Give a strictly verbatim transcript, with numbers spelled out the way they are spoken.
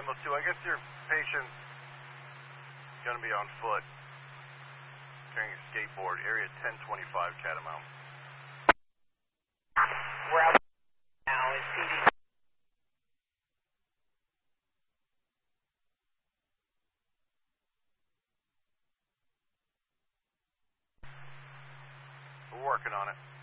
Bravo two, I guess your patient's going to be on foot, carrying a skateboard, area ten twenty-five Catamount. Where I'm now is P D. We're working on it.